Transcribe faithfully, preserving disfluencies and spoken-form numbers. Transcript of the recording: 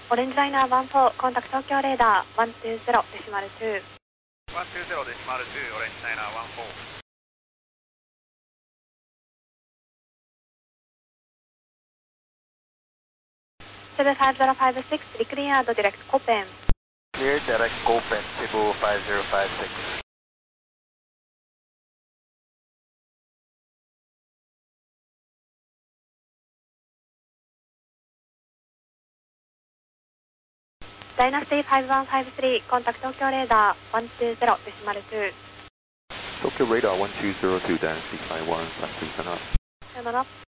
オレンジライナーワンフォー、コンタクト東京レーダーワンツーゼロデシマルツー。 ワンツーゼロデシマルツー、オレンジライナーワンフォー。 セブンファイブゼロファイブシックス、リクリアードディレクトコペン。 Clear direct Copen, Cebu five zero five six. Dynasty ファイブワンファイブスリー、コンタクト東京レーダーワンツーゼロデシマルツー。 Tokyo radar one two zero two, Dynasty five one five three, turn up. さよなら。